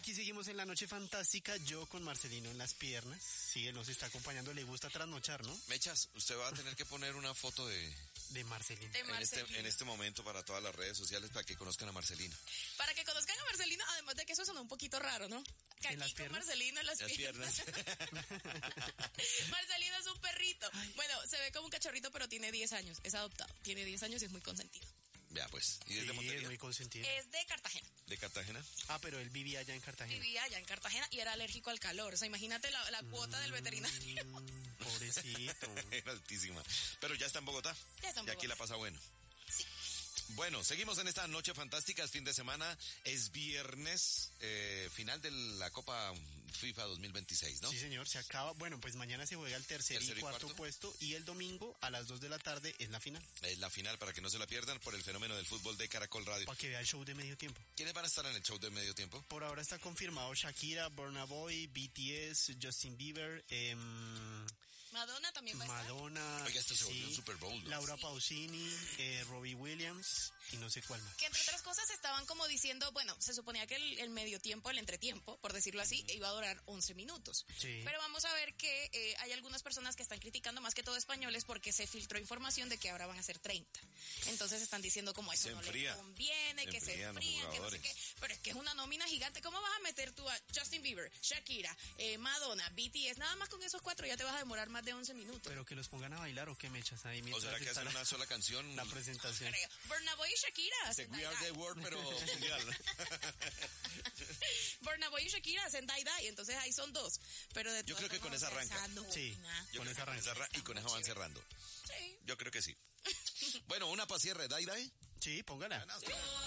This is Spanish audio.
aquí seguimos en la noche fantástica, yo con Marcelino en las piernas. Sí, él nos está acompañando, le gusta trasnochar, ¿no? Mechas, usted va a tener que poner una foto de Marcelino. en este momento para todas las redes sociales para que conozcan a Marcelino. Para que conozcan a Marcelino, además de que eso sonó un poquito raro, ¿no? Que ¿En las aquí con piernas? Marcelino en las piernas. Marcelino es un perrito. Bueno, se ve como un cachorrito, pero tiene 10 años. Es adoptado. Tiene 10 años y es muy consentido. Ya pues, ¿y es de Sí, Montería? es muy consentido. Es de Cartagena. ¿De Cartagena? Pero él vivía allá en Cartagena. Vivía allá en Cartagena y era alérgico al calor. O sea, imagínate la cuota del veterinario. Pobrecito. Era altísima. Pero ya está en Bogotá. Ya está en Y aquí Bogotá. la pasa bueno. Sí. Bueno, seguimos en esta noche fantástica, es fin de semana, es viernes, final de la Copa FIFA 2026, ¿no? Sí, señor, se acaba. Bueno, pues mañana se juega el tercer y cuarto puesto y el domingo a las 2 de la tarde es la final. Es la final para que no se la pierdan por el fenómeno del fútbol de Caracol Radio. Para que vea el show de medio tiempo. ¿Quiénes van a estar en el show de medio tiempo? Por ahora está confirmado Shakira, Burna Boy, BTS, Justin Bieber, Madonna también va a estar. Madonna, Oiga, esto se volvió un Super Bowl, ¿no? Laura Pausini, Robbie Williams y no sé cuál más. Que entre otras cosas estaban como diciendo, bueno, se suponía que el medio tiempo, el entretiempo, por decirlo así, iba a durar 11 minutos. Sí. Pero vamos a ver que hay algunas personas que están criticando, más que todo españoles, porque se filtró información de que ahora van a ser 30. Entonces están diciendo como eso Se no enfría. les conviene, que se Enfrían los enfrían, que no sé jugadores. qué. Pero es que es una nómina gigante. ¿Cómo vas a meter tú a Justin Bieber, Shakira, Madonna, BTS? Nada más con esos 4 ya te vas a demorar más de 11 minutos. Pero que los pongan a bailar o que me echas ahí ¿O mientras será que está hacen una sola canción? la presentación. Creo. Burna Boy y Shakira hacen We are the world, pero mundial. Burna Boy y Shakira hacen die. Entonces ahí son 2. Pero de Yo todas creo que con formas, esa o sea, arranca. nómina. Sí. Yo Con creo esa que arranca. y con eso van cerrando. Sí. Yo creo que sí. Bueno, una para cierre, Dai. Sí, póngala. Buenas tardes.